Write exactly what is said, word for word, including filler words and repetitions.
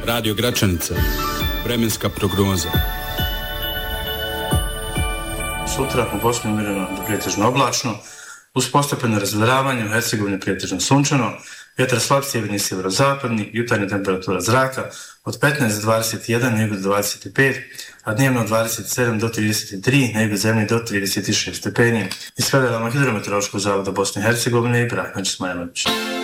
Radio Gračanica. Vremenska prognoza. Sutra u Bosni umireno do pretežno oblačno, uz postepeno razgledavanje u Hercegovini pretežno sunčano, vjetar slab sjeverni i sjeverozapadni, jutarnja temperatura zraka od petnaest do dvadeset jedan, na jugu do dvadeset pet, a dnevno od dvadeset sedam do trideset tri, na jugu zemlje do trideset šest stepeni. Iz Federalnog hidrometeorološkog zavoda Bosne i Hercegovine i Brahnoć Smajlović.